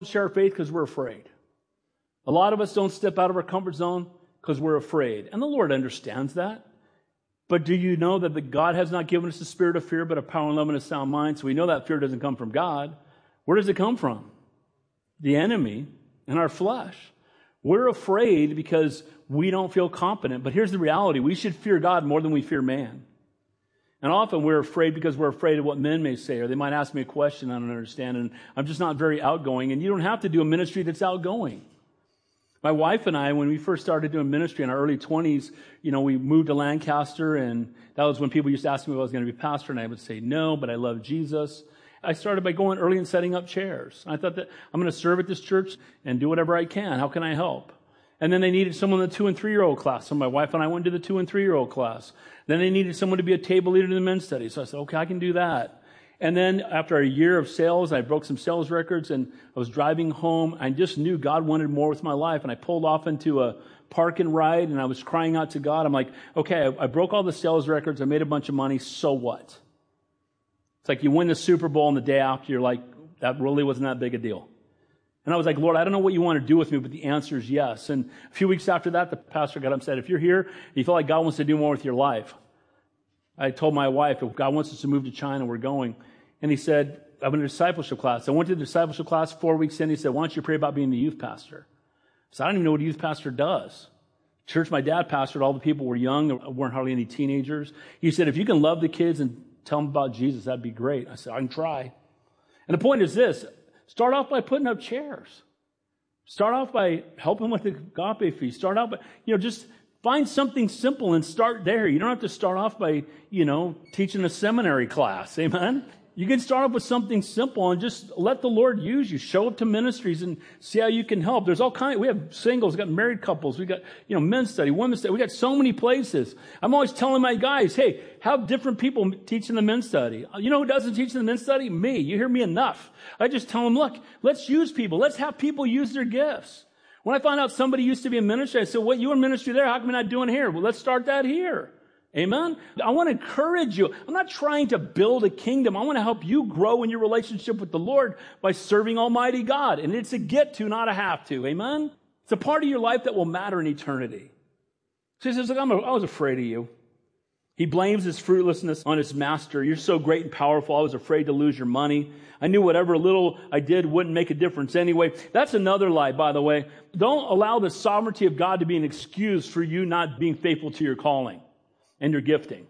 share our faith because we're afraid. A lot of us don't step out of our comfort zone because we're afraid. And the Lord understands that. But do you know that God has not given us the spirit of fear, but a power and love and a sound mind? So we know that fear doesn't come from God. Where does it come from? The enemy and our flesh. We're afraid because we don't feel confident. But here's the reality. We should fear God more than we fear man. And often we're afraid because we're afraid of what men may say, or they might ask me a question I don't understand, and I'm just not very outgoing. And you don't have to do a ministry that's outgoing. My wife and I, when we first started doing ministry in our early 20s, we moved to Lancaster, and that was when people used to ask me if I was going to be pastor, and I would say no, but I love Jesus. I started by going early and setting up chairs. I thought that I'm going to serve at this church and do whatever I can. How can I help? And then they needed someone in the 2- and 3-year-old class. So my wife and I went to the 2- and 3-year-old class. Then they needed someone to be a table leader in the men's study. So I said, okay, I can do that. And then after a year of sales, I broke some sales records, and I was driving home. I just knew God wanted more with my life. And I pulled off into a park and ride, and I was crying out to God. I'm like, okay, I broke all the sales records. I made a bunch of money. So what? It's like you win the Super Bowl, and the day after, you're like, that really wasn't that big a deal. And I was like, Lord, I don't know what you want to do with me, but the answer is yes. And a few weeks after that, the pastor got up and said, if you're here and you feel like God wants to do more with your life, I told my wife, if God wants us to move to China, we're going. And he said, I'm in a discipleship class. I went to the discipleship class 4 weeks in. He said, why don't you pray about being the youth pastor? I said, I don't even know what a youth pastor does. Church my dad pastored, all the people were young. There weren't hardly any teenagers. He said, if you can love the kids and tell them about Jesus, that'd be great. I said, I can try. And the point is this. Start off by putting up chairs. Start off by helping with the agape feast. Start out by, just find something simple and start there. You don't have to start off by, teaching a seminary class. Amen? You can start off with something simple and just let the Lord use you. Show up to ministries and see how you can help. There's all kinds. We have singles, we got married couples, we got, men's study, women's study. We got so many places. I'm always telling my guys, hey, have different people teaching the men's study. You know who doesn't teach the men's study? Me. You hear me enough. I just tell them, look, let's use people. Let's have people use their gifts. When I found out somebody used to be in ministry, I said, what, you in ministry there? How come you're not doing here? Well, let's start that here. Amen? I want to encourage you. I'm not trying to build a kingdom. I want to help you grow in your relationship with the Lord by serving Almighty God. And it's a get to, not a have to. Amen? It's a part of your life that will matter in eternity. So he says, look, I was afraid of you. He blames his fruitlessness on his master. You're so great and powerful. I was afraid to lose your money. I knew whatever little I did wouldn't make a difference anyway. That's another lie, by the way. Don't allow the sovereignty of God to be an excuse for you not being faithful to your calling and your gifting.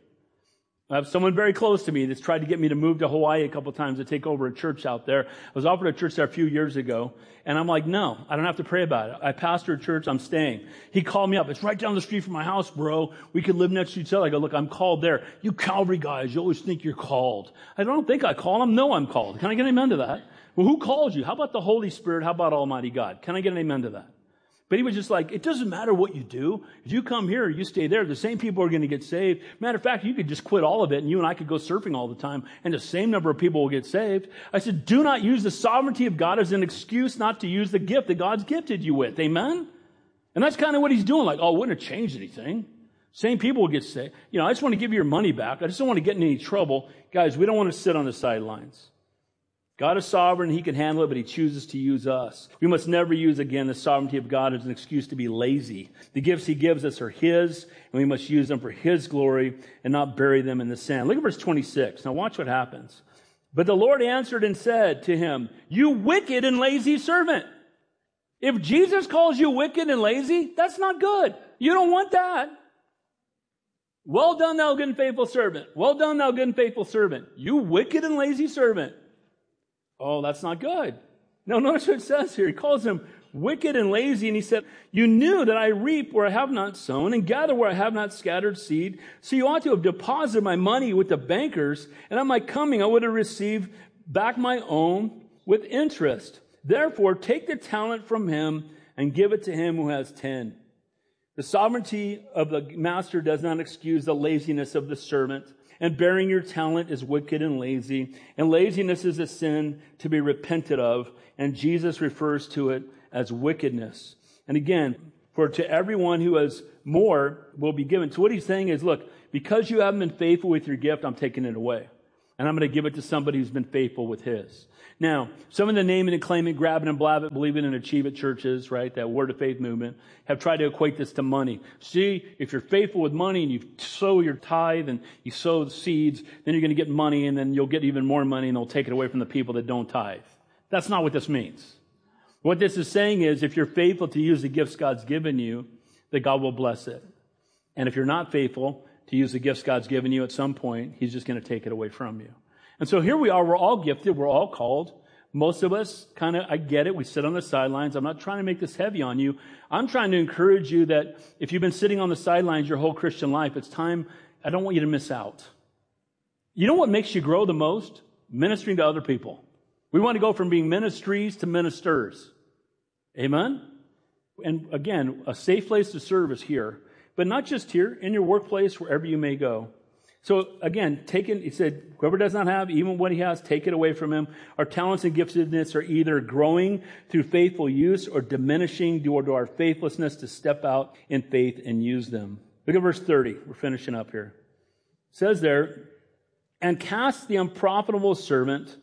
I have someone very close to me that's tried to get me to move to Hawaii a couple of times to take over a church out there. I was offered a church there a few years ago, and I'm like, no, I don't have to pray about it. I pastor a church, I'm staying. He called me up. It's right down the street from my house, bro. We could live next to each other. I go, look, I'm called there. You Calvary guys, you always think you're called. I don't think I call them. No, I'm called. Can I get an amen to that? Well, who called you? How about the Holy Spirit? How about Almighty God? Can I get an amen to that? But he was just like, it doesn't matter what you do. If you come here or you stay there, the same people are going to get saved. Matter of fact, you could just quit all of it and you and I could go surfing all the time and the same number of people will get saved. I said, do not use the sovereignty of God as an excuse not to use the gift that God's gifted you with. Amen? And that's kind of what he's doing. Like, oh, it wouldn't have changed anything. Same people will get saved. I just want to give you your money back. I just don't want to get in any trouble. Guys, we don't want to sit on the sidelines. God is sovereign. He can handle it, but he chooses to use us. We must never use, again, the sovereignty of God as an excuse to be lazy. The gifts he gives us are his, and we must use them for his glory and not bury them in the sand. Look at verse 26. Now watch what happens. But the Lord answered and said to him, you wicked and lazy servant. If Jesus calls you wicked and lazy, that's not good. You don't want that. Well done, thou good and faithful servant. Well done, thou good and faithful servant. You wicked and lazy servant. Oh, that's not good. No, notice what it says here. He calls him wicked and lazy, and he said, you knew that I reap where I have not sown and gather where I have not scattered seed. So you ought to have deposited my money with the bankers, and at my coming I would have received back my own with interest. Therefore, take the talent from him and give it to him who has 10. The sovereignty of the master does not excuse the laziness of the servant. And bearing your talent is wicked and lazy. And laziness is a sin to be repented of. And Jesus refers to it as wickedness. And again, for to everyone who has more will be given. So what he's saying is, look, because you haven't been faithful with your gift, I'm taking it away. and I'm going to give it to somebody who's been faithful with his. Now, some of the name it and claim it, grab it and blab it, believe it and achieve it churches, right, that word of faith movement, have tried to equate this to money. See, if you're faithful with money and you sow your tithe and you sow the seeds, then you're going to get money, and then you'll get even more money, and they'll take it away from the people that don't tithe. That's not what this means. What this is saying is, if you're faithful to use the gifts God's given you, that God will bless it. And if you're not faithful to use the gifts God's given you, at some point, he's just going to take it away from you. And so here we are, we're all gifted, we're all called. Most of us I get it, we sit on the sidelines. I'm not trying to make this heavy on you. I'm trying to encourage you that if you've been sitting on the sidelines your whole Christian life, it's time, I don't want you to miss out. You know what makes you grow the most? Ministering to other people. We want to go from being ministries to ministers. Amen? And again, a safe place to serve is here. But not just here, in your workplace, wherever you may go. So again, he said, whoever does not have, even what he has, take it away from him. Our talents and giftedness are either growing through faithful use or diminishing due to our faithlessness to step out in faith and use them. Look at verse 30. We're finishing up here. It says there, and cast the unprofitable servant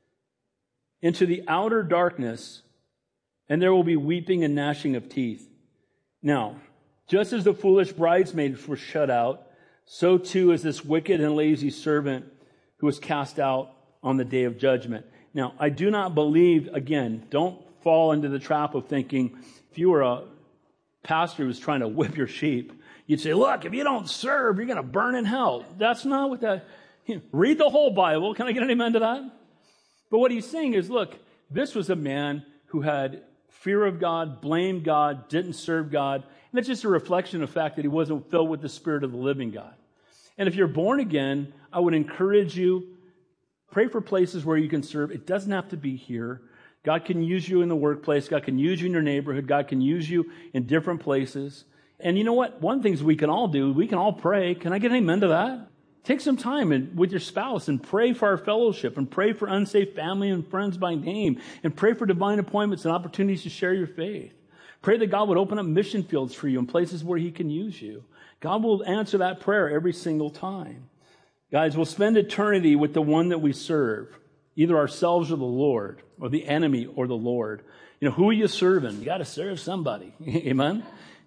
into the outer darkness, and there will be weeping and gnashing of teeth. Now, just as the foolish bridesmaids were shut out, so too is this wicked and lazy servant who was cast out on the day of judgment. Now, I do not believe, again, don't fall into the trap of thinking, if you were a pastor who was trying to whip your sheep, you'd say, look, if you don't serve, you're going to burn in hell. That's not what that... Read the whole Bible. Can I get an amen to that? But what he's saying is, look, this was a man who had fear of God, blamed God, didn't serve God. And it's just a reflection of the fact that he wasn't filled with the Spirit of the living God. And if you're born again, I would encourage you, pray for places where you can serve. It doesn't have to be here. God can use you in the workplace. God can use you in your neighborhood. God can use you in different places. And you know what? One of the things we can all do, we can all pray. Can I get an amen to that? Take some time with your spouse and pray for our fellowship and pray for unsafe family and friends by name and pray for divine appointments and opportunities to share your faith. Pray that God would open up mission fields for you in places where he can use you. God will answer that prayer every single time. Guys, we'll spend eternity with the one that we serve, either ourselves or the Lord, or the enemy or the Lord. You know, who are you serving? You got to serve somebody. Amen?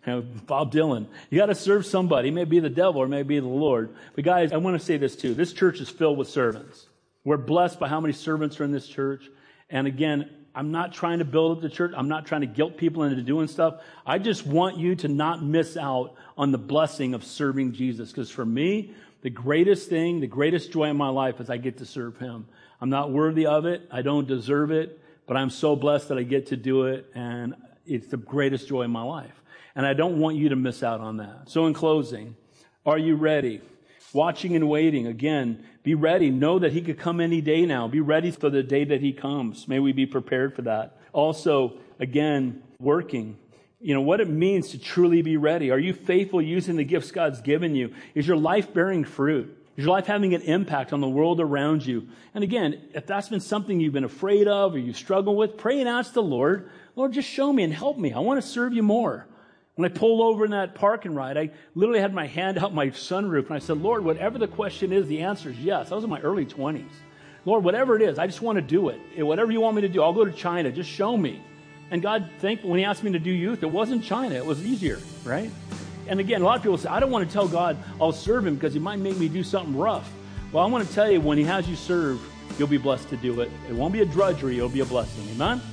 Bob Dylan. You got to serve somebody. It may be the devil or it may be the Lord. But guys, I want to say this too. This church is filled with servants. We're blessed by how many servants are in this church. And again, I'm not trying to build up the church. I'm not trying to guilt people into doing stuff. I just want you to not miss out on the blessing of serving Jesus. Because for me, the greatest thing, the greatest joy in my life is I get to serve him. I'm not worthy of it. I don't deserve it. But I'm so blessed that I get to do it. And it's the greatest joy in my life. And I don't want you to miss out on that. So in closing, are you ready? Watching and waiting. Again, be ready. Know that he could come any day now. Be ready for the day that he comes. May we be prepared for that. Also, again, working. You know, what it means to truly be ready. Are you faithful using the gifts God's given you? Is your life bearing fruit? Is your life having an impact on the world around you? And again, if that's been something you've been afraid of or you struggle with, pray and ask the Lord, Lord, just show me and help me. I want to serve you more. When I pulled over in that parking ride, I literally had my hand out my sunroof, and I said, Lord, whatever the question is, the answer is yes. I was in my early 20s. Lord, whatever it is, I just want to do it. Whatever you want me to do, I'll go to China. Just show me. And God, thankful, when he asked me to do youth, it wasn't China. It was easier, right? And again, a lot of people say, I don't want to tell God I'll serve him because he might make me do something rough. Well, I want to tell you, when he has you serve, you'll be blessed to do it. It won't be a drudgery. It'll be a blessing. Amen?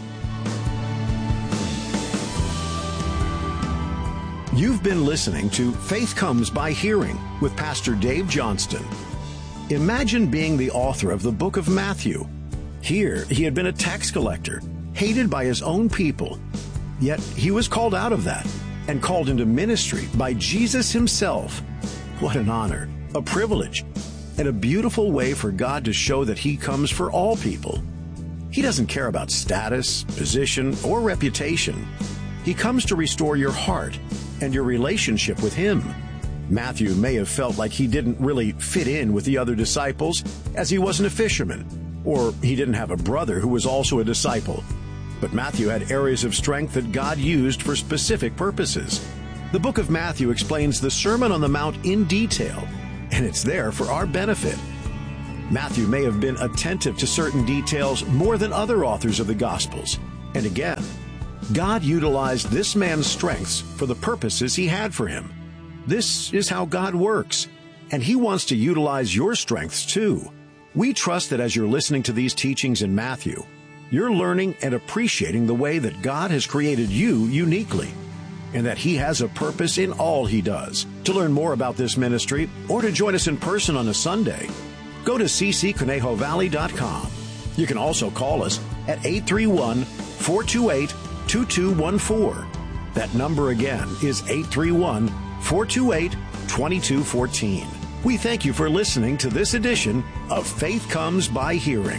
You've been listening to Faith Comes by Hearing with Pastor Dave Johnston. Imagine being the author of the book of Matthew. Here, he had been a tax collector, hated by his own people. Yet he was called out of that and called into ministry by Jesus himself. What an honor, a privilege, and a beautiful way for God to show that he comes for all people. He doesn't care about status, position, or reputation. He comes to restore your heart and your relationship with him. Matthew may have felt like he didn't really fit in with the other disciples, as he wasn't a fisherman, or he didn't have a brother who was also a disciple. But Matthew had areas of strength that God used for specific purposes. The book of Matthew explains the Sermon on the Mount in detail, and it's there for our benefit. Matthew may have been attentive to certain details more than other authors of the Gospels. And again, God utilized this man's strengths for the purposes he had for him. This is how God works, and he wants to utilize your strengths too. We trust that as you're listening to these teachings in Matthew, you're learning and appreciating the way that God has created you uniquely, and that he has a purpose in all he does. To learn more about this ministry or to join us in person on a Sunday, go to ccconejovalley.com. You can also call us at 831-428-2214. That number again is 831-428-2214. We thank you for listening to this edition of Faith Comes by Hearing.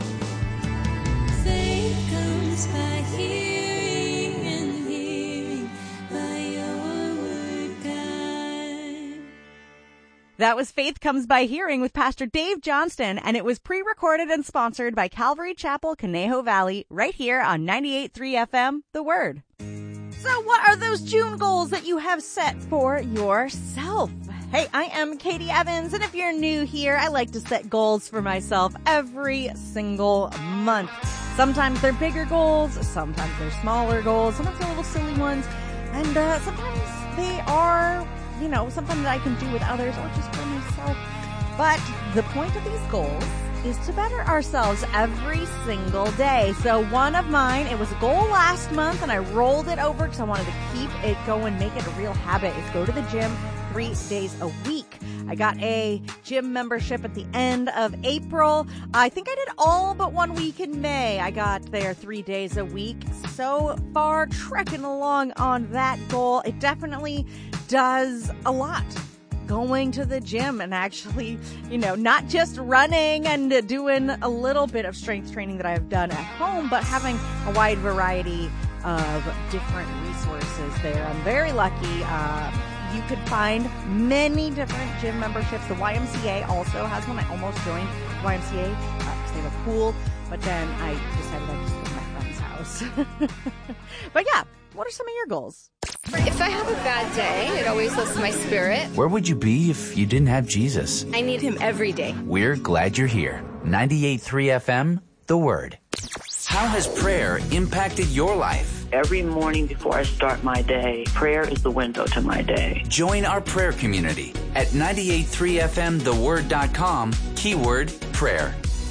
Faith comes by hearing, and hearing by your word, God. That was Faith Comes by Hearing with Pastor Dave Johnston, and it was pre-recorded and sponsored by Calvary Chapel, Conejo Valley, right here on 98.3 FM, The Word. So what are those June goals that you have set for yourself? Hey, I am Katie Evans, and if you're new here, I like to set goals for myself every single month. Sometimes they're bigger goals, sometimes they're smaller goals, sometimes they're little silly ones, and sometimes they are, something that I can do with others or just for myself. But the point of these goals is to better ourselves every single day. So one of mine, it was a goal last month, and I rolled it over because I wanted to keep it going, make it a real habit, is go to the gym 3 days a week. I got a gym membership at the end of April. I think I did all but 1 week in May. I got there 3 days a week. So far, trekking along on that goal. It definitely does a lot. Going to the gym and actually, not just running and doing a little bit of strength training that I've done at home, but having a wide variety of different resources there. I'm very lucky. You could find many different gym memberships. The YMCA also has one. I almost joined YMCA because they have a pool, but then I decided I'd just go to my friend's house. But yeah, what are some of your goals? If I have a bad day, it always lifts my spirit. Where would you be if you didn't have Jesus? I need him every day. We're glad you're here. 98.3 FM, The Word. How has prayer impacted your life? Every morning before I start my day, prayer is the window to my day. Join our prayer community at 98.3fmtheword.com, keyword prayer.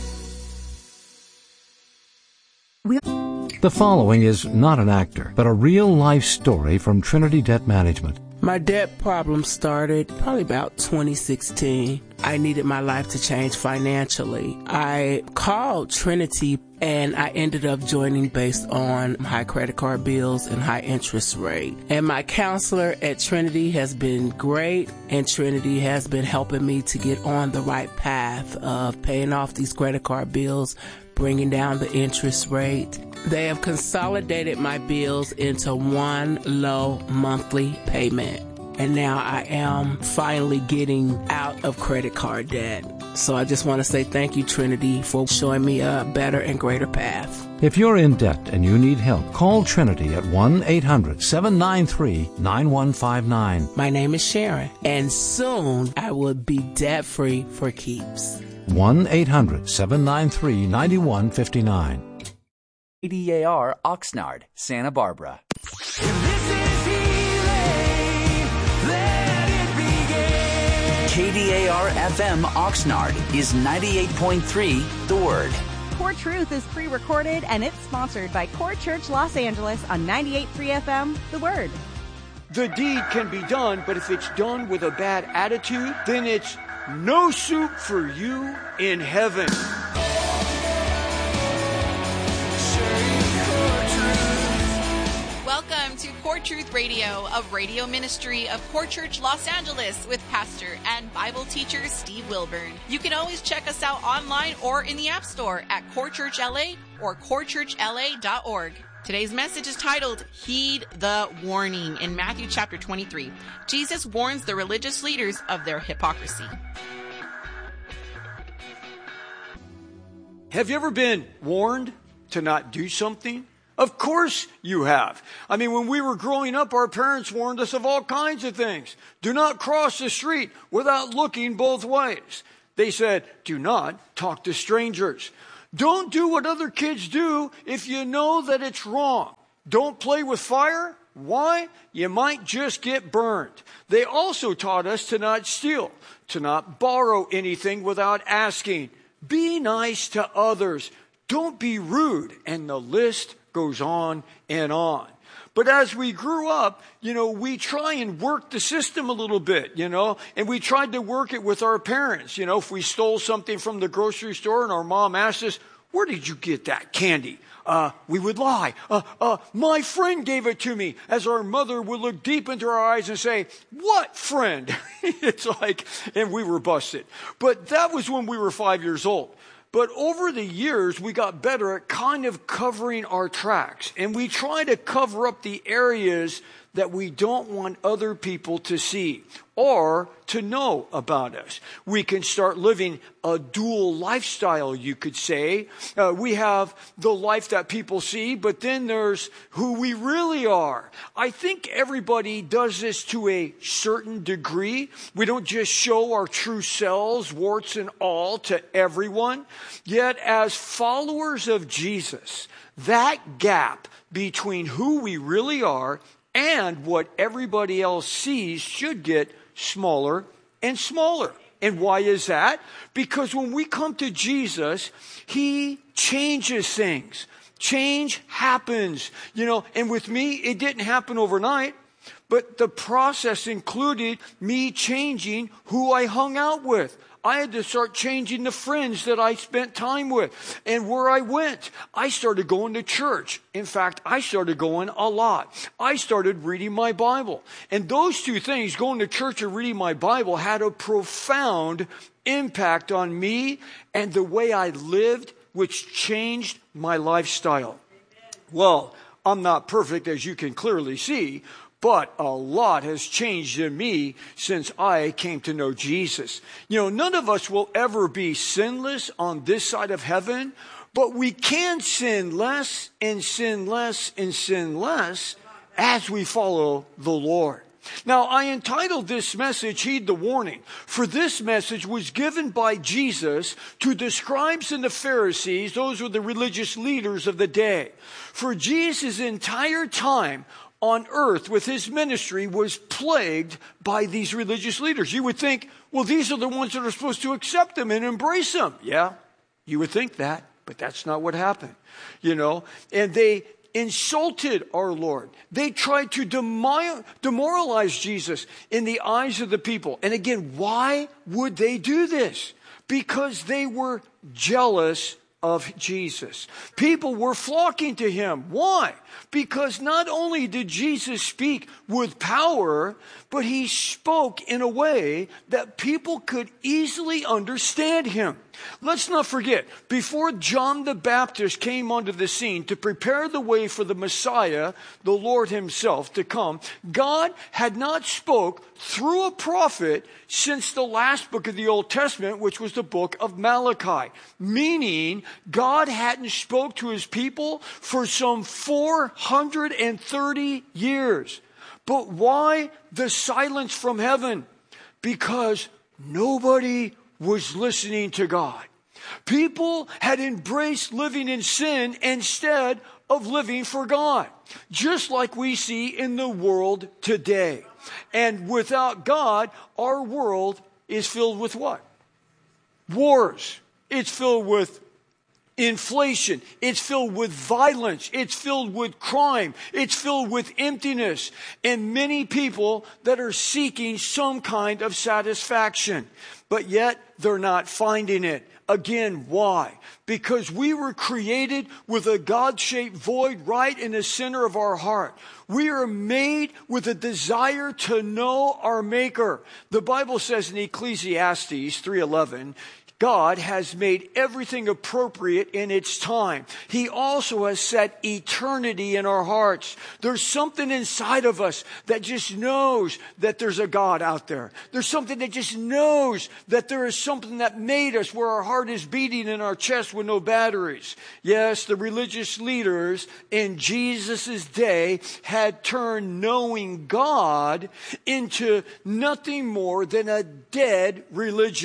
The following is not an actor, but a real-life story from Trinity Debt Management. My debt problem started probably about 2016. I needed my life to change financially. I called Trinity and I ended up joining based on high credit card bills and high interest rate. And my counselor at Trinity has been great, and Trinity has been helping me to get on the right path of paying off these credit card bills, bringing down the interest rate. They have consolidated my bills into one low monthly payment. And now I am finally getting out of credit card debt. So I just want to say thank you, Trinity, for showing me a better and greater path. If you're in debt and you need help, call Trinity at 1-800-793-9159. My name is Sharon, and soon I will be debt-free for keeps. 1-800-793-9159. KDAR Oxnard, Santa Barbara. KDAR FM Oxnard is 98.3 The Word. Core Truth is pre-recorded, and it's sponsored by Core Church Los Angeles on 98.3 FM, The Word. The deed can be done, but if it's done with a bad attitude, then it's no soup for you in heaven. Welcome to Core Truth Radio, a radio ministry of Core Church Los Angeles with pastor and Bible teacher Steve Wilburn. You can always check us out online or in the App Store at Core Church LA or corechurchla.org. Today's message is titled, Heed the Warning, in Matthew chapter 23. Jesus warns the religious leaders of their hypocrisy. Have you ever been warned to not do something? Of course you have. I mean, when we were growing up, our parents warned us of all kinds of things. Do not cross the street without looking both ways. They said, do not talk to strangers. Don't do what other kids do if you know that it's wrong. Don't play with fire. Why? You might just get burned. They also taught us to not steal, to not borrow anything without asking. Be nice to others. Don't be rude. And the list goes on and on. But as we grew up, we try and work the system a little bit, and we tried to work it with our parents. If we stole something from the grocery store and our mom asked us, where did you get that candy? We would lie. My friend gave it to me, as our mother would look deep into our eyes and say, what friend? It's like, and we were busted. But that was when we were 5 years old. But over the years, we got better at kind of covering our tracks. And we try to cover up the areas that we don't want other people to see or to know about us. We can start living a dual lifestyle, you could say. We have the life that people see, but then there's who we really are. I think everybody does this to a certain degree. We don't just show our true selves, warts and all, to everyone. Yet as followers of Jesus, that gap between who we really are and what everybody else sees should get smaller and smaller. And why is that? Because when we come to Jesus, He changes things. Change happens. And with me, it didn't happen overnight. But the process included me changing who I hung out with. I had to start changing the friends that I spent time with and where I went. I started going to church. In fact, I started going a lot. I started reading my Bible. And those two things, going to church and reading my Bible, had a profound impact on me and the way I lived, which changed my lifestyle. Well, I'm not perfect, as you can clearly see, but a lot has changed in me since I came to know Jesus. None of us will ever be sinless on this side of heaven, but we can sin less and sin less and sin less as we follow the Lord. Now, I entitled this message, Heed the Warning, for this message was given by Jesus to the scribes and the Pharisees. Those were the religious leaders of the day. For Jesus' entire time on earth with His ministry was plagued by these religious leaders. You would think, well, these are the ones that are supposed to accept Him and embrace Him. Yeah, you would think that, but that's not what happened. And they insulted our Lord. They tried to demoralize Jesus in the eyes of the people. And again, why would they do this? Because they were jealous of Jesus. People were flocking to Him. Why? Because not only did Jesus speak with power, but He spoke in a way that people could easily understand Him. Let's not forget, before John the Baptist came onto the scene to prepare the way for the Messiah, the Lord Himself, to come, God had not spoke through a prophet since the last book of the Old Testament, which was the book of Malachi. Meaning, God hadn't spoke to His people for some 430 years. But why the silence from heaven? Because nobody was listening to God. People had embraced living in sin instead of living for God, just like we see in the world today. And without God, our world is filled with what? Wars. It's filled with inflation. It's filled with violence. It's filled with crime. It's filled with emptiness. And many people that are seeking some kind of satisfaction. But yet they're not finding it. Again, why? Because we were created with a God-shaped void right in the center of our heart. We are made with a desire to know our Maker. The Bible says in Ecclesiastes 3:11, God has made everything appropriate in its time. He also has set eternity in our hearts. There's something inside of us that just knows that there's a God out there. There's something that just knows that there is something that made us where our heart is beating in our chest with no batteries. Yes, the religious leaders in Jesus' day had turned knowing God into nothing more than a dead religion.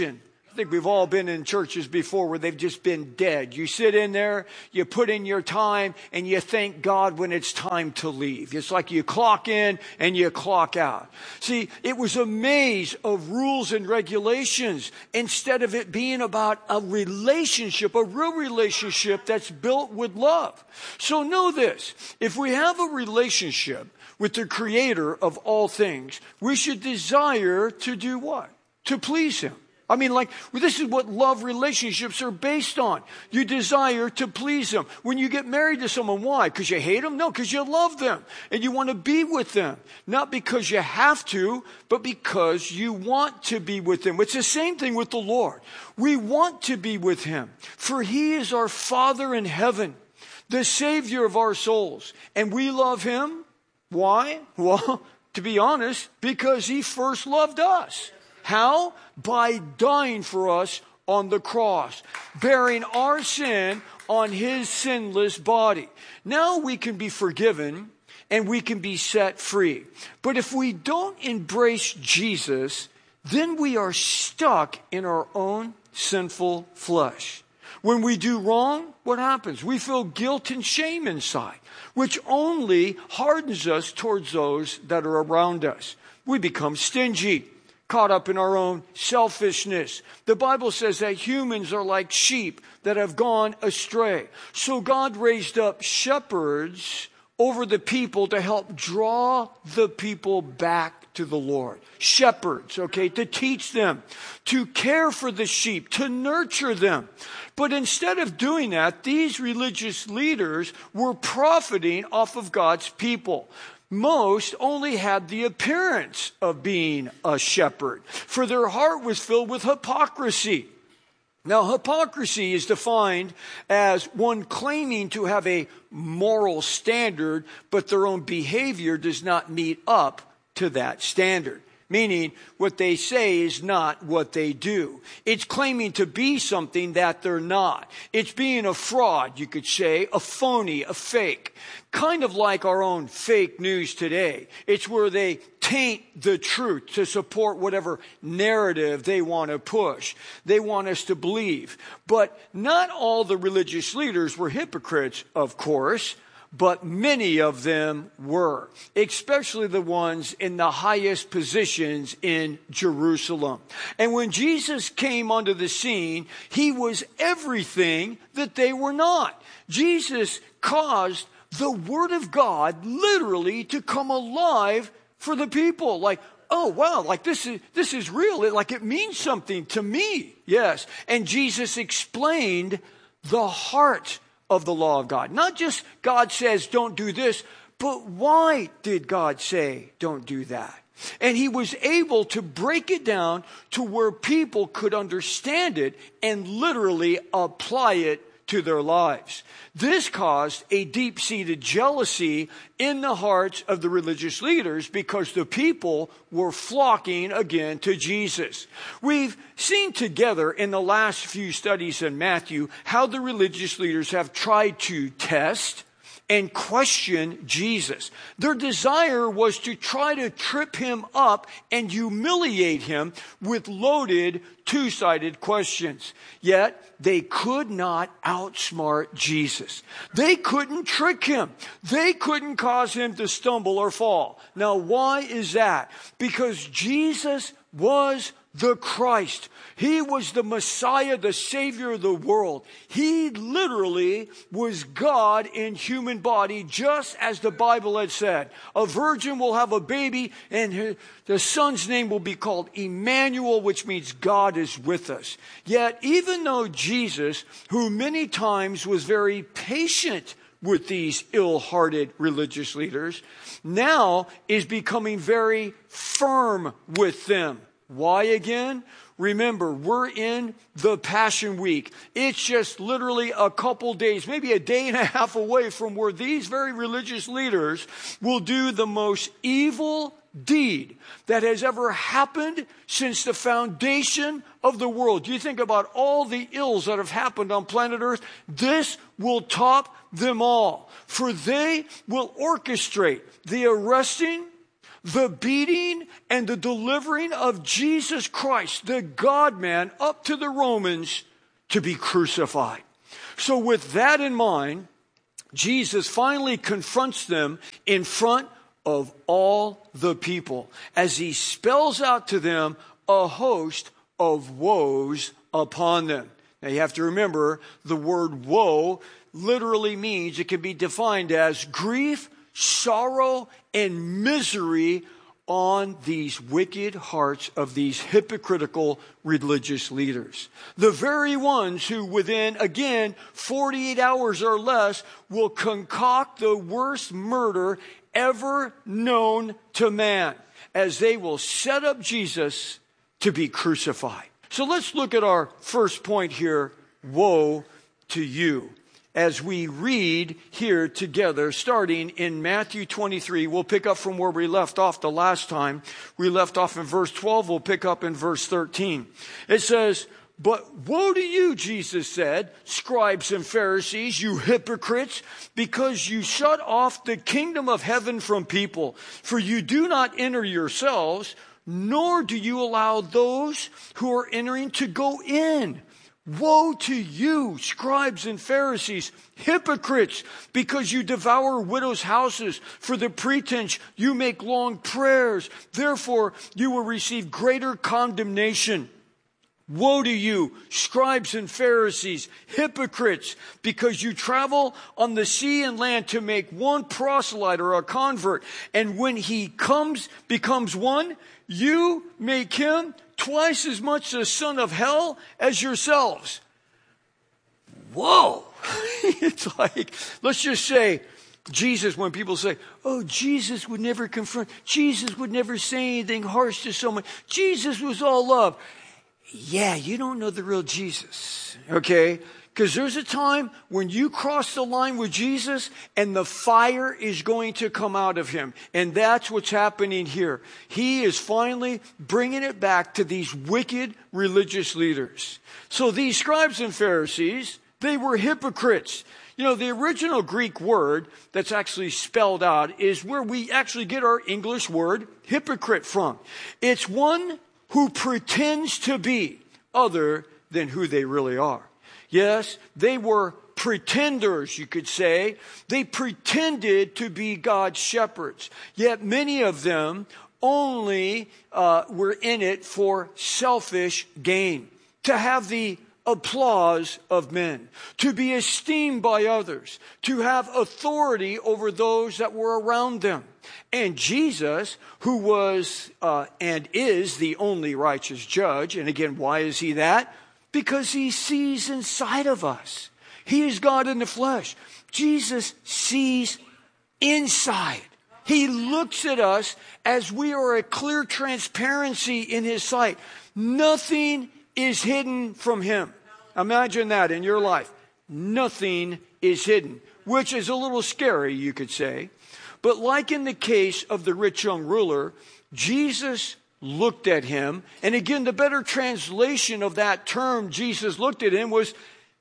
I think we've all been in churches before where they've just been dead. You sit in there, you put in your time, and you thank God when it's time to leave. It's like you clock in and you clock out. See, it was a maze of rules and regulations instead of it being about a relationship, a real relationship that's built with love. So know this, if we have a relationship with the Creator of all things, we should desire to do what? To please Him. I mean, like, this is what love relationships are based on. You desire to please them. When you get married to someone, why? Because you hate them? No, because you love them. And you want to be with them. Not because you have to, but because you want to be with them. It's the same thing with the Lord. We want to be with Him. For He is our Father in heaven, the Savior of our souls. And we love Him. Why? Well, to be honest, because He first loved us. How? By dying for us on the cross, bearing our sin on His sinless body. Now we can be forgiven and we can be set free. But if we don't embrace Jesus, then we are stuck in our own sinful flesh. When we do wrong, what happens? We feel guilt and shame inside, which only hardens us towards those that are around us. We become stingy, caught up in our own selfishness. The Bible says that humans are like sheep that have gone astray. So God raised up shepherds over the people to help draw the people back to the Lord. Shepherds, okay, to teach them, to care for the sheep, to nurture them. But instead of doing that, these religious leaders were profiting off of God's people. Most only had the appearance of being a shepherd, for their heart was filled with hypocrisy. Now, hypocrisy is defined as one claiming to have a moral standard, but their own behavior does not meet up to that standard. Meaning, what they say is not what they do. It's claiming to be something that they're not. It's being a fraud, you could say, a phony, a fake. Kind of like our own fake news today. It's where they taint the truth to support whatever narrative they want to push. They want us to believe. But not all the religious leaders were hypocrites, of course. But many of them were, especially the ones in the highest positions in Jerusalem. And when Jesus came onto the scene, He was everything that they were not. Jesus caused the Word of God literally to come alive for the people. Like, oh, wow, like this is real. It means something to me. Yes. And Jesus explained the heart of the law of God. Not just God says don't do this, but why did God say don't do that? And He was able to break it down to where people could understand it and literally apply it to their lives. This caused a deep-seated jealousy in the hearts of the religious leaders because the people were flocking again to Jesus. We've seen together in the last few studies in Matthew how the religious leaders have tried to test and question Jesus. Their desire was to try to trip Him up and humiliate Him with loaded, two-sided questions. Yet, they could not outsmart Jesus. They couldn't trick Him. They couldn't cause Him to stumble or fall. Now, why is that? Because Jesus was the Christ. He was the Messiah, the Savior of the world. He literally was God in human body, just as the Bible had said. A virgin will have a baby, and the son's name will be called Emmanuel, which means God is with us. Yet, even though Jesus, who many times was very patient with these ill-hearted religious leaders, now is becoming very firm with them. Why again? Remember, we're in the Passion Week. It's just literally a couple days, maybe a day and a half away from where these very religious leaders will do the most evil deed that has ever happened since the foundation of the world. You think about all the ills that have happened on planet Earth. This will top them all. For they will orchestrate the arresting, the beating and the delivering of Jesus Christ, the God-man, up to the Romans to be crucified. So with that in mind, Jesus finally confronts them in front of all the people as he spells out to them a host of woes upon them. Now you have to remember the word woe literally means, it can be defined as grief, sorrow, and misery on these wicked hearts of these hypocritical religious leaders. The very ones who within, again, 48 hours or less will concoct the worst murder ever known to man, as they will set up Jesus to be crucified. So let's look at our first point here, woe to you. As we read here together, starting in Matthew 23, we'll pick up from where we left off the last time. We left off in verse 12, we'll pick up in verse 13. It says, "But woe to you," Jesus said, "scribes and Pharisees, you hypocrites, because you shut off the kingdom of heaven from people. For you do not enter yourselves, nor do you allow those who are entering to go in. Woe to you, scribes and Pharisees, hypocrites, because you devour widows' houses. For the pretense you make long prayers. Therefore you will receive greater condemnation. Woe to you, scribes and Pharisees, hypocrites, because you travel on the sea and land to make one proselyte or a convert. And when he becomes one, you make him twice as much a son of hell as yourselves." Whoa. It's like, let's just say, Jesus, when people say, "Oh, Jesus would never confront, Jesus would never say anything harsh to someone, Jesus was all love." Yeah, you don't know the real Jesus, okay? Because there's a time when you cross the line with Jesus and the fire is going to come out of him. And that's what's happening here. He is finally bringing it back to these wicked religious leaders. So these scribes and Pharisees, they were hypocrites. You know, the original Greek word that's actually spelled out is where we actually get our English word hypocrite from. It's one who pretends to be other than who they really are. Yes, they were pretenders, you could say. They pretended to be God's shepherds. Yet many of them only were in it for selfish gain, to have the applause of men, to be esteemed by others, to have authority over those that were around them. And Jesus, who was and is the only righteous judge, and again, why is he that? Because he sees inside of us. He is God in the flesh. Jesus sees inside. He looks at us as we are a clear transparency in his sight. Nothing is hidden from him. Imagine that in your life. Nothing is hidden, which is a little scary, you could say. But like in the case of the rich young ruler, Jesus looked at him. And again, the better translation of that term, Jesus looked at him, was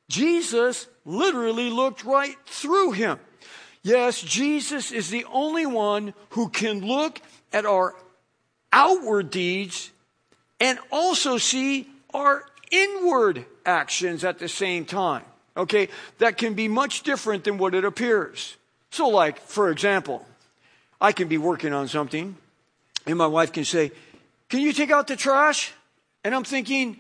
Jesus literally looked right through him. Yes, Jesus is the only one who can look at our outward deeds and also see our inward actions at the same time. Okay, that can be much different than what it appears. So like, for example, I can be working on something and my wife can say, "Can you take out the trash?" And I'm thinking,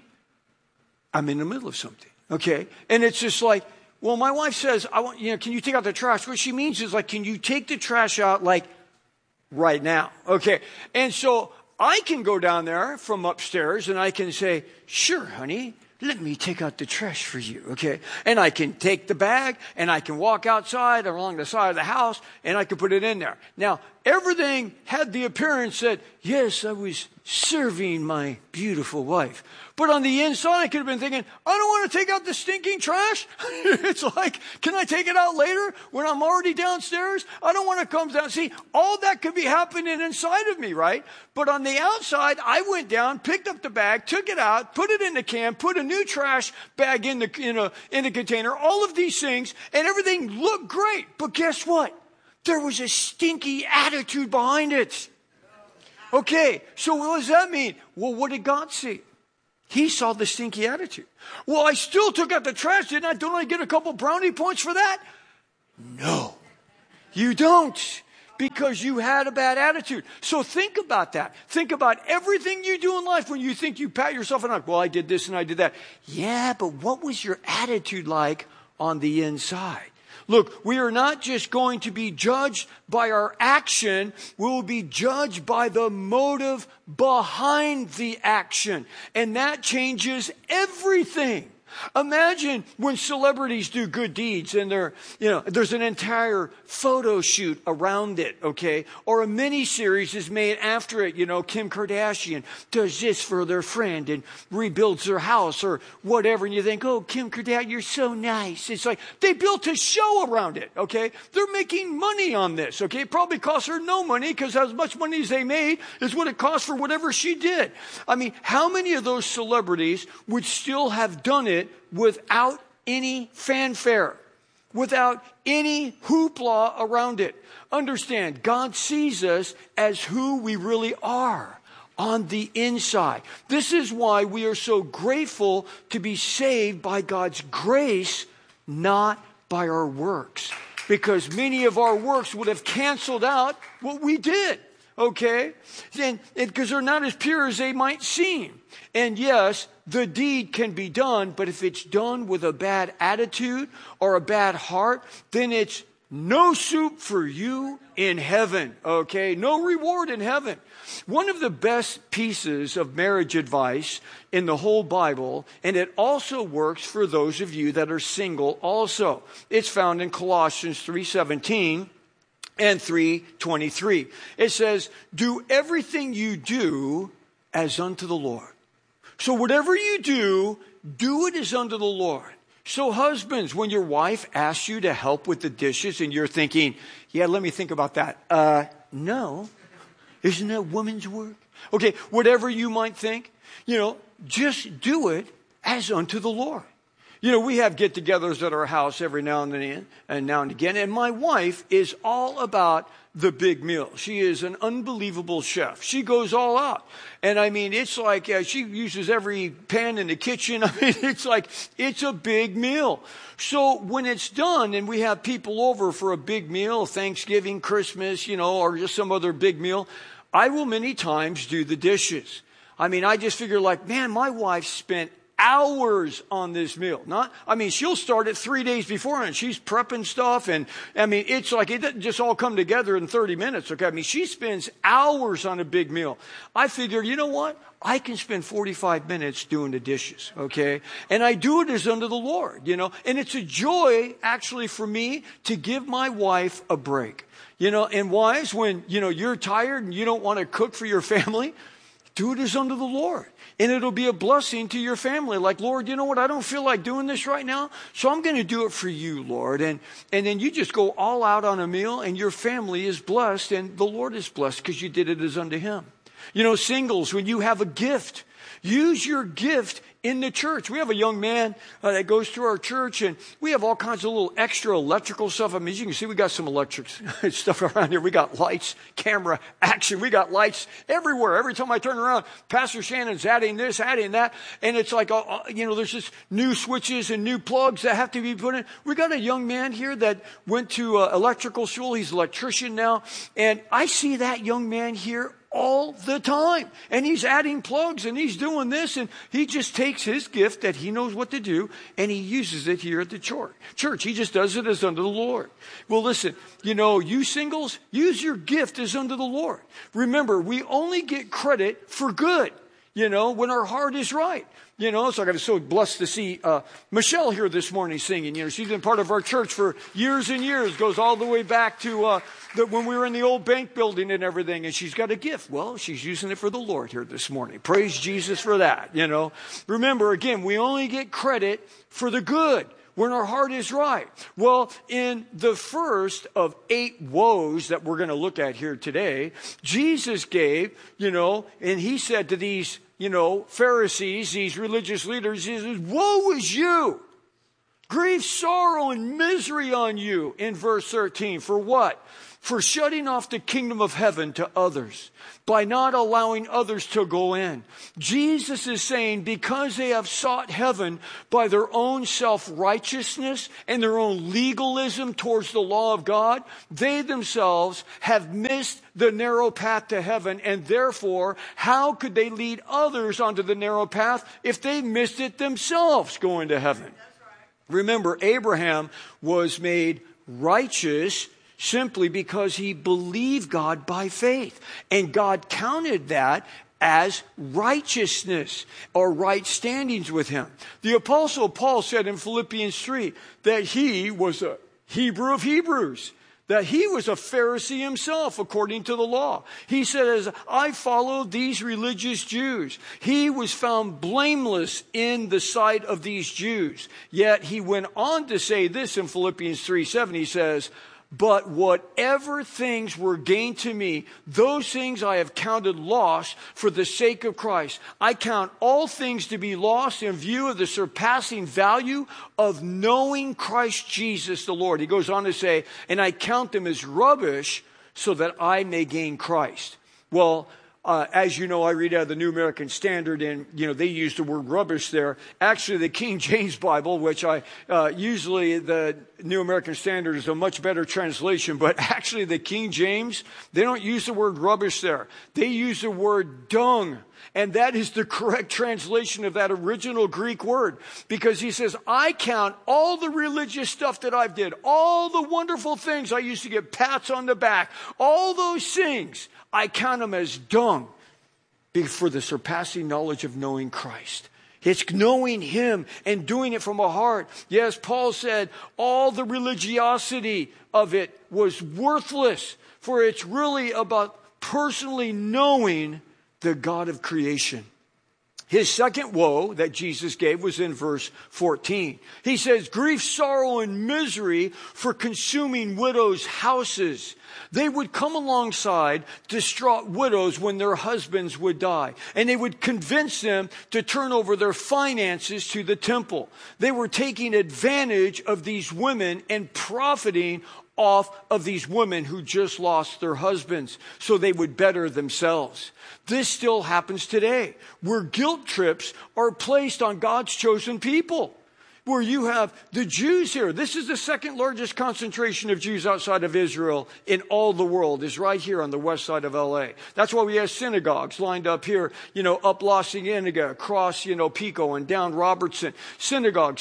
I'm in the middle of something. Okay. And it's just like, well, my wife says, can you take out the trash? What she means is like, can you take the trash out like right now? Okay. And so I can go down there from upstairs and I can say, "Sure, honey, let me take out the trash for you." Okay. And I can take the bag and I can walk outside along the side of the house and I can put it in there. Now, everything had the appearance that, yes, I was serving my beautiful wife. But on the inside, I could have been thinking, I don't want to take out the stinking trash. It's like, can I take it out later when I'm already downstairs? I don't want to come down. See, all that could be happening inside of me, right? But on the outside, I went down, picked up the bag, took it out, put it in the can, put a new trash bag in the container, all of these things, and everything looked great. But guess what? There was a stinky attitude behind it. Okay, so what does that mean? Well, what did God see? He saw the stinky attitude. Well, I still took out the trash, didn't I? Don't I get a couple brownie points for that? No, you don't, because you had a bad attitude. So think about that. Think about everything you do in life when you think you pat yourself on the back. Well, I did this and I did that. Yeah, but what was your attitude like on the inside? Look, we are not just going to be judged by our action. We will be judged by the motive behind the action. And that changes everything. Imagine when celebrities do good deeds and there's an entire photo shoot around it, okay? Or a mini-series is made after it. Kim Kardashian does this for their friend and rebuilds their house or whatever. And you think, oh, Kim Kardashian, you're so nice. It's like they built a show around it, okay? They're making money on this, okay? It probably cost her no money because as much money as they made is what it cost for whatever she did. I mean, how many of those celebrities would still have done it without any fanfare, without any hoopla around it? Understand, God sees us as who we really are on the inside. This is why we are so grateful to be saved by God's grace, not by our works. Because many of our works would have canceled out what we did. Okay? Because they're not as pure as they might seem. And yes, the deed can be done, but if it's done with a bad attitude or a bad heart, then it's no soup for you in heaven. Okay? No reward in heaven. One of the best pieces of marriage advice in the whole Bible, and it also works for those of you that are single also. It's found in Colossians 3:17. And 3:23. It says, do everything you do as unto the Lord. So whatever you do it as unto the Lord. So husbands, when your wife asks you to help with the dishes and you're thinking, yeah, let me think about that. No. Isn't that woman's work? Okay, whatever you might think, just do it as unto the Lord. We have get-togethers at our house every now and again, and my wife is all about the big meal. She is an unbelievable chef. She goes all out. And I mean, it's like she uses every pan in the kitchen. I mean, it's a big meal. So when it's done and we have people over for a big meal, Thanksgiving, Christmas, or just some other big meal, I will many times do the dishes. I mean, I just figure man, my wife spent hours on this meal. She'll start it 3 days before and she's prepping stuff. And it's like it doesn't just all come together in 30 minutes. Okay. She spends hours on a big meal. I figure, you know what? I can spend 45 minutes doing the dishes. Okay. And I do it as unto the Lord, and it's a joy actually for me to give my wife a break, and wives, when, you're tired and you don't want to cook for your family, do it as unto the Lord. And it'll be a blessing to your family. Like, Lord, you know what? I don't feel like doing this right now, so I'm going to do it for you, Lord. And then you just go all out on a meal, and your family is blessed, and the Lord is blessed because you did it as unto Him. Singles, when you have a gift, use your gift in the church. We have a young man that goes through our church, and we have all kinds of little extra electrical stuff. As you can see, we got some electric stuff around here. We got lights, camera, action. We got lights everywhere. Every time I turn around, Pastor Shannon's adding this, adding that. And it's like, there's just new switches and new plugs that have to be put in. We got a young man here that went to electrical school. He's an electrician now. And I see that young man here all the time. And he's adding plugs and he's doing this, and he just takes his gift that he knows what to do and he uses it here at the church. He just does it as unto the Lord. Well, listen, you singles, use your gift as unto the Lord. Remember, we only get credit for good, when our heart is right. So I got so blessed to see Michelle here this morning singing. She's been part of our church for years and years, goes all the way back to when we were in the old bank building and everything, and she's got a gift. Well, she's using it for the Lord here this morning. Praise Jesus for that, Remember, again, we only get credit for the good when our heart is right. Well, in the first of 8 woes that we're going to look at here today, Jesus gave, and he said to these Pharisees, these religious leaders, he says, woe is you! Grief, sorrow, and misery on you, in verse 13. For what? for shutting off the kingdom of heaven to others, by not allowing others to go in. Jesus is saying because they have sought heaven by their own self-righteousness and their own legalism towards the law of God, they themselves have missed the narrow path to heaven, and therefore, how could they lead others onto the narrow path if they missed it themselves going to heaven? Remember, Abraham was made righteous simply because he believed God by faith. And God counted that as righteousness or right standings with him. The Apostle Paul said in Philippians 3 that he was a Hebrew of Hebrews, that he was a Pharisee himself according to the law. He said, as I followed these religious Jews, he was found blameless in the sight of these Jews. Yet he went on to say this in Philippians 3:7. He says, but whatever things were gained to me, those things I have counted loss for the sake of Christ. I count all things to be lost in view of the surpassing value of knowing Christ Jesus the Lord. He goes on to say, and I count them as rubbish so that I may gain Christ. Well, as you know, I read out of the New American Standard, and, they use the word rubbish there. Actually, the King James Bible, which usually the New American Standard is a much better translation, but actually the King James, they don't use the word rubbish there. They use the word dung. And that is the correct translation of that original Greek word. Because he says, I count all the religious stuff that I've did, all the wonderful things I used to get pats on the back, all those things, I count them as dung for the surpassing knowledge of knowing Christ. It's knowing him and doing it from a heart. Yes, Paul said all the religiosity of it was worthless, for it's really about personally knowing the God of creation. His second woe that Jesus gave was in verse 14. He says, grief, sorrow, and misery for consuming widows' houses. They would come alongside distraught widows when their husbands would die, and they would convince them to turn over their finances to the temple. They were taking advantage of these women and profiting off of these women who just lost their husbands so they would better themselves. This still happens today, where guilt trips are placed on God's chosen people. Where you have the Jews here. This is the second largest concentration of Jews outside of Israel in all the world, is right here on the west side of LA. That's why we have synagogues lined up here, up La Cienega, across, Pico and down Robertson. Synagogue.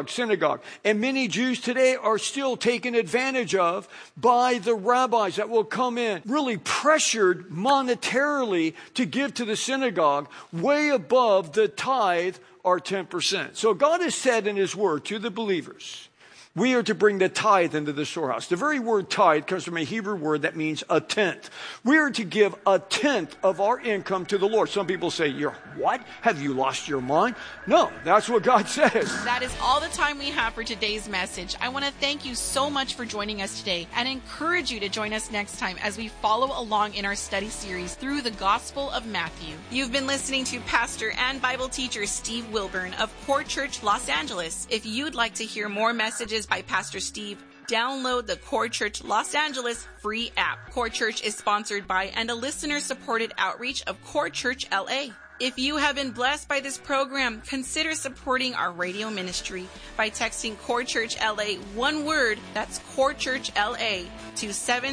And many Jews today are still taken advantage of by the rabbis that will come in, really pressured monetarily to give to the synagogue way above the tithe or 10%. So God has said in his word to the believers, we are to bring the tithe into the storehouse. The very word tithe comes from a Hebrew word that means a tenth. We are to give a tenth of our income to the Lord. Some people say, you're what? Have you lost your mind? No, that's what God says. That is all the time we have for today's message. I want to thank you so much for joining us today and encourage you to join us next time as we follow along in our study series through the Gospel of Matthew. You've been listening to Pastor and Bible teacher Steve Wilburn of Core Church Los Angeles. If you'd like to hear more messages by Pastor Steve, download the Core Church Los Angeles free app. Core Church is sponsored by and a listener-supported outreach of Core Church LA. If you have been blessed by this program, consider supporting our radio ministry by texting Core Church LA one word, that's Core Church LA, to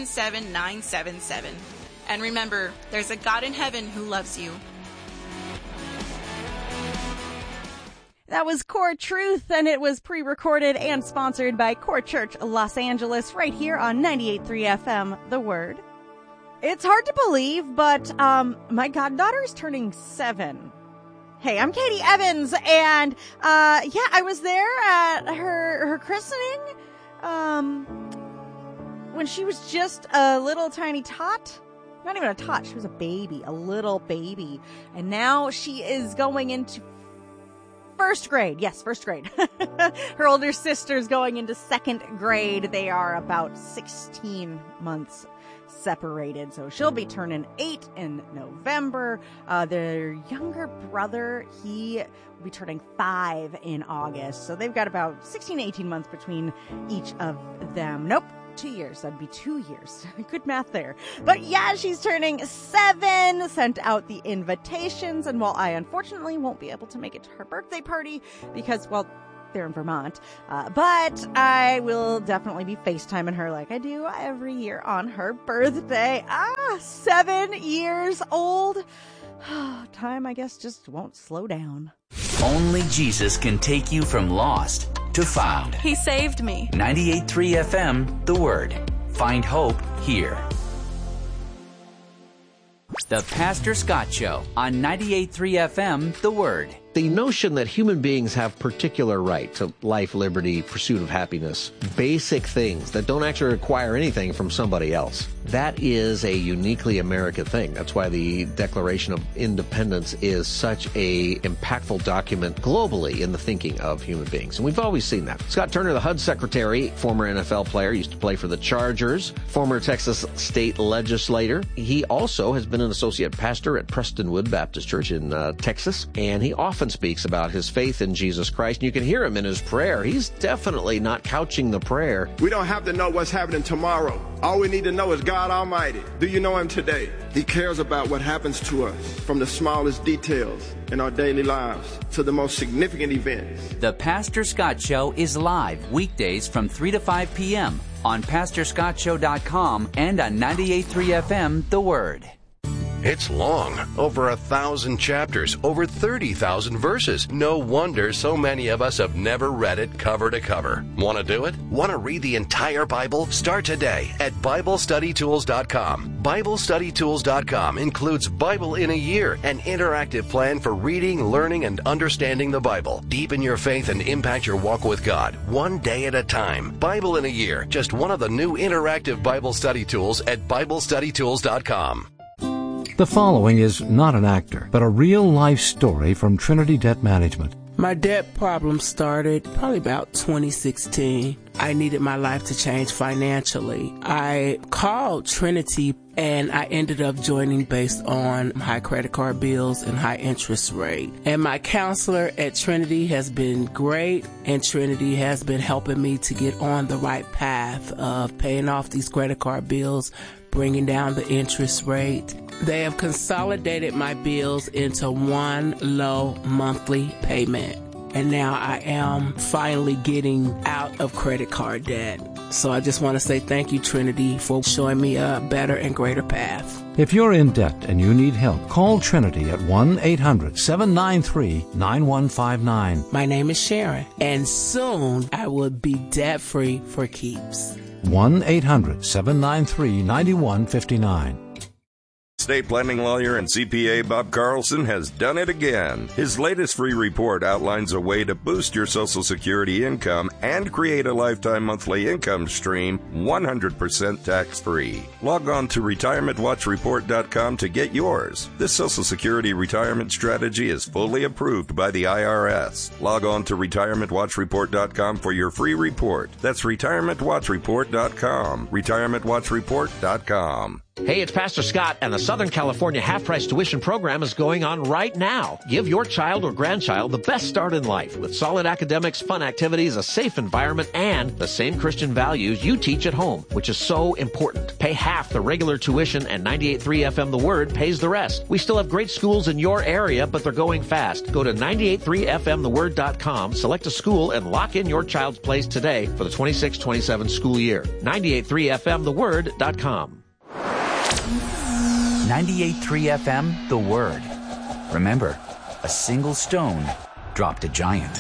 77977. And remember, there's a God in heaven who loves you. That was Core Truth, and it was pre-recorded and sponsored by Core Church Los Angeles right here on 98.3 FM, The Word. It's hard to believe, but my goddaughter is turning 7. Hey, I'm Katie Evans, and I was there at her christening when she was just a little tiny tot. Not even a tot, she was a baby, a little baby. And now she is going into first grade. Yes, first grade. Her older sister's going into second grade. They are about 16 months separated. So she'll be turning 8 in November. Their younger brother, he will be turning 5 in August. So they've got about 16 to 18 months between each of them. Nope. 2 years. That'd be 2 years. Good math there. But yeah, she's turning 7, sent out the invitations. And while I unfortunately won't be able to make it to her birthday party because, well, they're in Vermont, but I will definitely be FaceTiming her like I do every year on her birthday. 7 years old. Time, I guess, just won't slow down. Only Jesus can take you from lost to found. He saved me. 98.3 FM, The Word. Find hope here. The Pastor Scott Show on 98.3 FM, The Word. The notion that human beings have particular right to life, liberty, pursuit of happiness, basic things that don't actually require anything from somebody else, that is a uniquely American thing. That's why the Declaration of Independence is such a impactful document globally in the thinking of human beings. And we've always seen that. Scott Turner, the HUD secretary, former NFL player, used to play for the Chargers, former Texas state legislator. He also has been an associate pastor at Prestonwood Baptist Church in Texas, and he often speaks about his faith in Jesus Christ. And you can hear him in his prayer. He's definitely not couching the prayer. We don't have to know what's happening tomorrow. All we need to know is God Almighty. Do you know him today? He cares about what happens to us, from the smallest details in our daily lives to the most significant events. The Pastor Scott Show is live weekdays from 3 to 5 p.m. on PastorScottShow.com and on 98.3 FM, The Word. It's long, over 1,000 chapters, over 30,000 verses. No wonder so many of us have never read it cover to cover. Want to do it? Want to read the entire Bible? Start today at BibleStudyTools.com. BibleStudyTools.com includes Bible in a Year, an interactive plan for reading, learning, and understanding the Bible. Deepen your faith and impact your walk with God, one day at a time. Bible in a Year, just one of the new interactive Bible study tools at BibleStudyTools.com. The following is not an actor, but a real-life story from Trinity Debt Management. My debt problem started probably about 2016. I needed my life to change financially. I called Trinity and I ended up joining based on high credit card bills and high interest rate. And my counselor at Trinity has been great, and Trinity has been helping me to get on the right path of paying off these credit card bills, bringing down the interest rate. They have consolidated my bills into one low monthly payment. And now I am finally getting out of credit card debt. So I just want to say thank you, Trinity, for showing me a better and greater path. If you're in debt and you need help, call Trinity at 1-800-793-9159. My name is Sharon, and soon I will be debt-free for keeps. 1-800-793-9159. Estate planning lawyer and CPA Bob Carlson has done it again. His latest free report outlines a way to boost your Social Security income and create a lifetime monthly income stream 100% tax-free. Log on to retirementwatchreport.com to get yours. This Social Security retirement strategy is fully approved by the IRS. Log on to retirementwatchreport.com for your free report. That's retirementwatchreport.com. retirementwatchreport.com. Hey, it's Pastor Scott, and the Southern California half-price tuition program is going on right now. Give your child or grandchild the best start in life with solid academics, fun activities, a safe environment, and the same Christian values you teach at home, which is so important. Pay half the regular tuition, and 98.3 FM The Word pays the rest. We still have great schools in your area, but they're going fast. Go to 98.3fmtheword.com, select a school, and lock in your child's place today for the 26-27 school year. 98.3fmtheword.com. 98.3 FM, The Word. Remember, a single stone dropped a giant.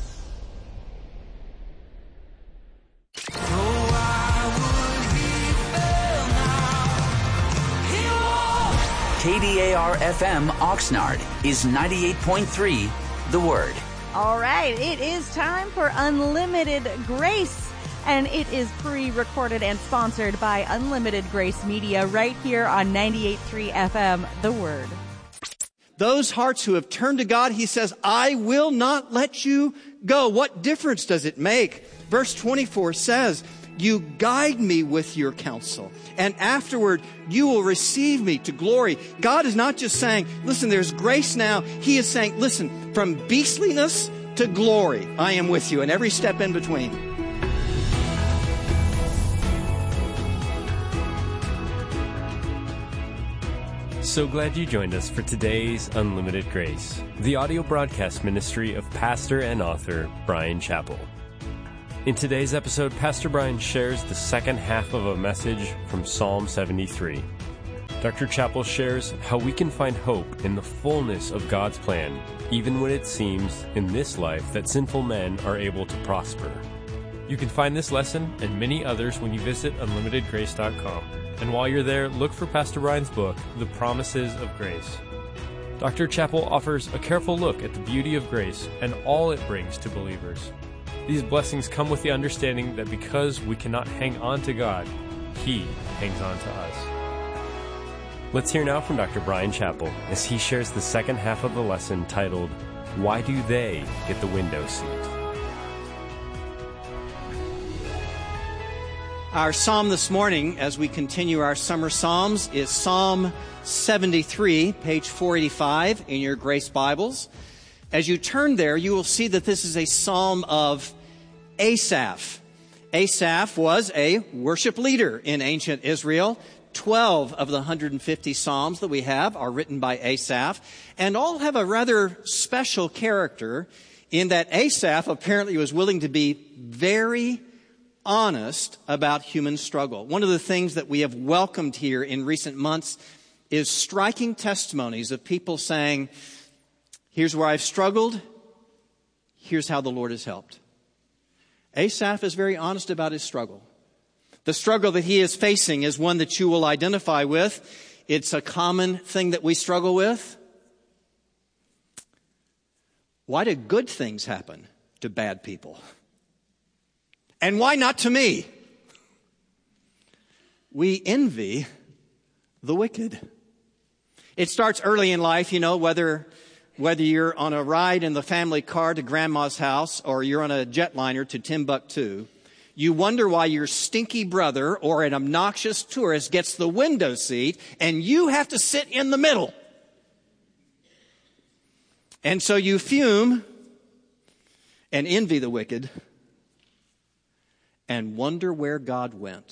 KDAR FM Oxnard is 98.3 The Word. All right, it is time for Unlimited Grace. And it is pre-recorded and sponsored by Unlimited Grace Media right here on 98.3 FM, The Word. Those hearts who have turned to God, he says, I will not let you go. What difference does it make? Verse 24 says, you guide me with your counsel, and afterward you will receive me to glory. God is not just saying, listen, there's grace now. He is saying, listen, from beastliness to glory, I am with you, and every step in between. So glad you joined us for today's Unlimited Grace, the audio broadcast ministry of pastor and author Bryan Chapell. In today's episode, Pastor Bryan shares the second half of a message from Psalm 73. Dr. Chapell shares how we can find hope in the fullness of God's plan, even when it seems in this life that sinful men are able to prosper. You can find this lesson and many others when you visit unlimitedgrace.com. And while you're there, look for Pastor Bryan's book, The Promises of Grace. Dr. Chapell offers a careful look at the beauty of grace and all it brings to believers. These blessings come with the understanding that because we cannot hang on to God, He hangs on to us. Let's hear now from Dr. Bryan Chapell as he shares the second half of the lesson titled, Why Do They Get the Window Seat? Our psalm this morning, as we continue our summer psalms, is Psalm 73, page 485 in your Grace Bibles. As you turn there, you will see that this is a psalm of Asaph. Asaph was a worship leader in ancient Israel. 12 of the 150 psalms that we have are written by Asaph, and all have a rather special character in that Asaph apparently was willing to be very honest about human struggle. One of the things that we have welcomed here in recent months is striking testimonies of people saying, here's where I've struggled, here's how the Lord has helped. Asaph is very honest about his struggle. The struggle that he is facing is one that you will identify with. It's a common thing that we struggle with. Why do good things happen to bad people? And why not to me? We envy the wicked. It starts early in life, whether you're on a ride in the family car to grandma's house or you're on a jetliner to Timbuktu. You wonder why your stinky brother or an obnoxious tourist gets the window seat and you have to sit in the middle. And so you fume and envy the wicked and wonder where God went.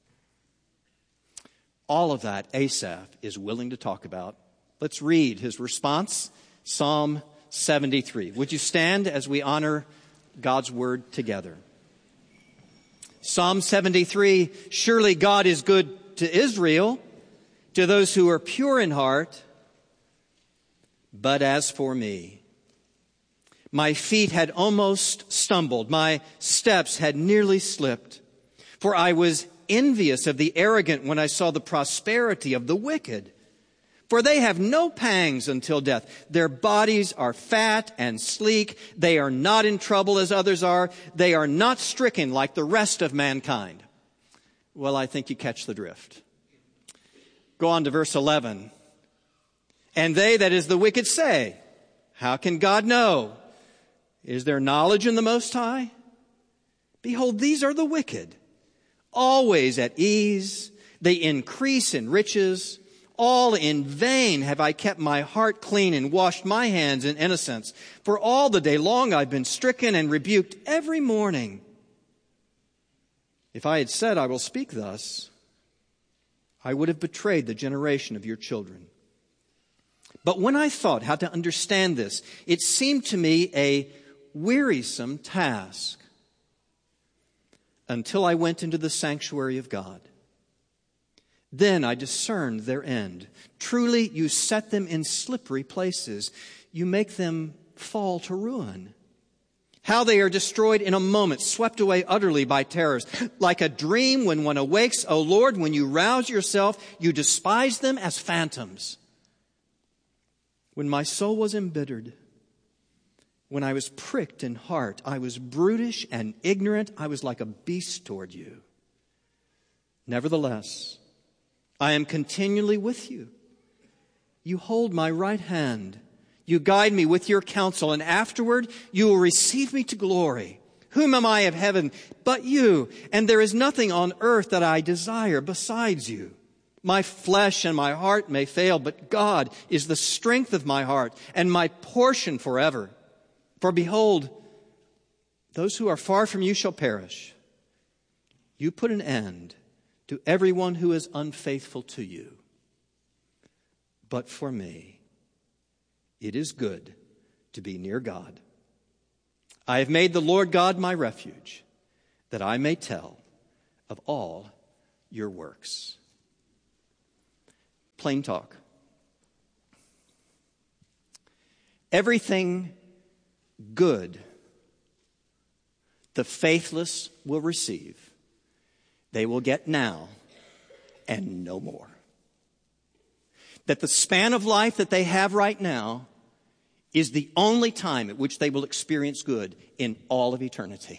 All of that Asaph is willing to talk about. Let's read his response, Psalm 73. Would you stand as we honor God's word together? Psalm 73, surely God is good to Israel, to those who are pure in heart. But as for me, my feet had almost stumbled. My steps had nearly slipped. For I was envious of the arrogant when I saw the prosperity of the wicked. For they have no pangs until death. Their bodies are fat and sleek. They are not in trouble as others are. They are not stricken like the rest of mankind. Well, I think you catch the drift. Go on to verse 11. And they, that is the wicked, say, how can God know? Is there knowledge in the Most High? Behold, these are the wicked, always at ease. They increase in riches. All in vain have I kept my heart clean and washed my hands in innocence. For all the day long I've been stricken and rebuked every morning. If I had said, I will speak thus, I would have betrayed the generation of your children. But when I thought how to understand this, it seemed to me a wearisome task until I went into the sanctuary of God. Then I discerned their end. Truly, you set them in slippery places. You make them fall to ruin. How they are destroyed in a moment, swept away utterly by terrors. Like a dream when one awakes, O Lord, when you rouse yourself, you despise them as phantoms. When my soul was embittered, when I was pricked in heart, I was brutish and ignorant. I was like a beast toward you. Nevertheless, I am continually with you. You hold my right hand. You guide me with your counsel, and afterward you will receive me to glory. Whom am I of heaven but you? And there is nothing on earth that I desire besides you. My flesh and my heart may fail, but God is the strength of my heart and my portion forever. For behold, those who are far from you shall perish. You put an end to everyone who is unfaithful to you. But for me, it is good to be near God. I have made the Lord God my refuge, that I may tell of all your works. Plain talk. Everything good the faithless will receive, they will get now and no more. That the span of life that they have right now is the only time at which they will experience good in all of eternity.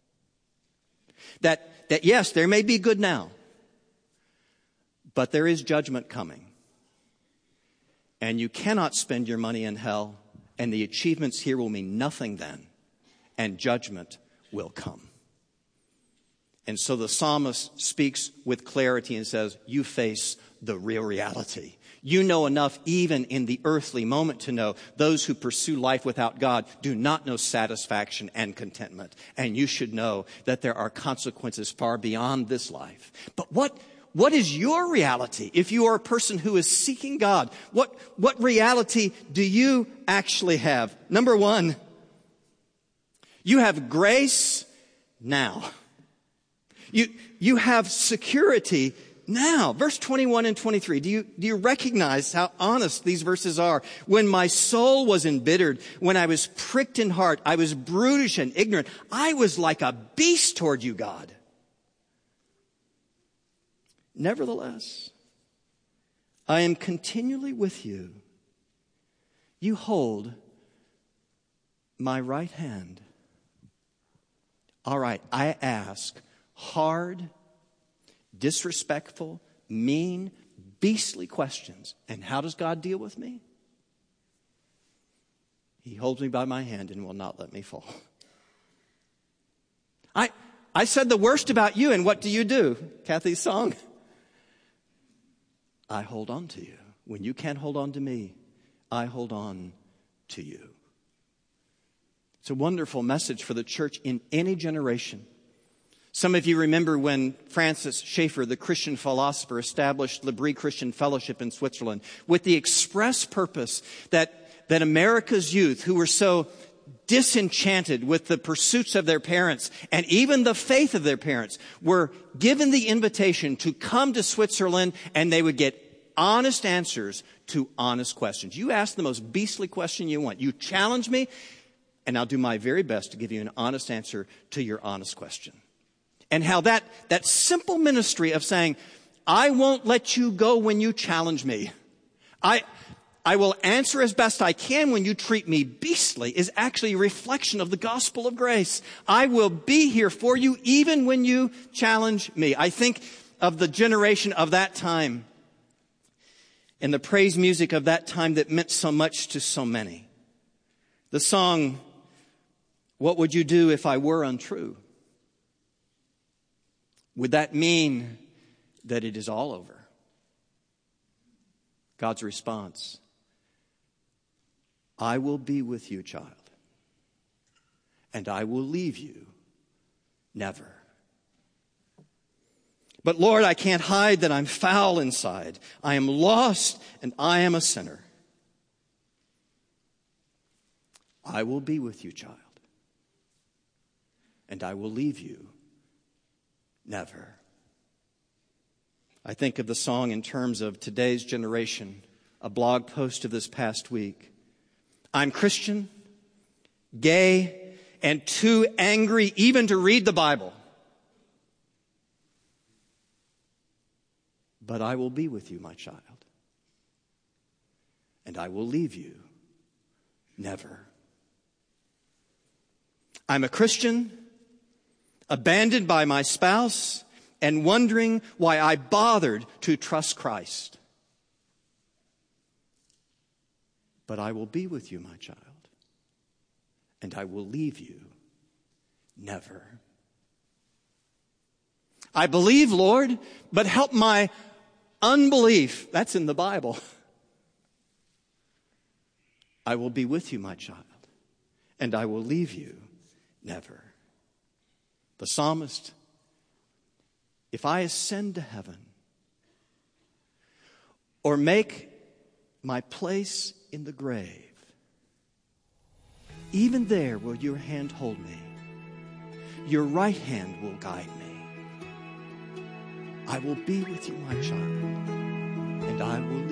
That yes, there may be good now, but there is judgment coming. And you cannot spend your money in hell, and the achievements here will mean nothing then, and judgment will come. And so the psalmist speaks with clarity and says, you face the real reality. You know enough even in the earthly moment to know those who pursue life without God do not know satisfaction and contentment. And you should know that there are consequences far beyond this life. But what is your reality if you are a person who is seeking God? What reality do you actually have? Number one, you have grace now. You have security now. Verse 21 and 23. Do you recognize how honest these verses are? When my soul was embittered, when I was pricked in heart, I was brutish and ignorant. I was like a beast toward you, God. Nevertheless, I am continually with you. You hold my right hand. All right, I ask hard, disrespectful, mean, beastly questions. And how does God deal with me? He holds me by my hand and will not let me fall. I said the worst about you, and what do? Kathy's song. I hold on to you. When you can't hold on to me, I hold on to you. It's a wonderful message for the church in any generation. Some of you remember when Francis Schaeffer, the Christian philosopher, established L'Abri Christian Fellowship in Switzerland with the express purpose that America's youth, who were so disenchanted with the pursuits of their parents and even the faith of their parents, were given the invitation to come to Switzerland, and they would get honest answers to honest questions. You ask the most beastly question you want. You challenge me, and I'll do my very best to give you an honest answer to your honest question. And how that simple ministry of saying, I won't let you go when you challenge me. I will answer as best I can when you treat me beastly is actually a reflection of the gospel of grace. I will be here for you even when you challenge me. I think of the generation of that time and the praise music of that time that meant so much to so many. The song, What Would You Do If I Were Untrue? Would that mean that it is all over? God's response, I will be with you, child, and I will leave you never. But Lord, I can't hide that I'm foul inside. I am lost and I am a sinner. I will be with you, child, and I will leave you never. I think of the song in terms of today's generation, a blog post of this past week. I'm Christian, gay, and too angry even to read the Bible. But I will be with you, my child, and I will leave you never. I'm a Christian, abandoned by my spouse, and wondering why I bothered to trust Christ. But I will be with you, my child, and I will leave you never. I believe, Lord, but help my unbelief. That's in the Bible. I will be with you, my child, and I will leave you never. The psalmist, if I ascend to heaven or make my place in the grave. Even there will your hand hold me. Your right hand will guide me. I will be with you, my child, and I will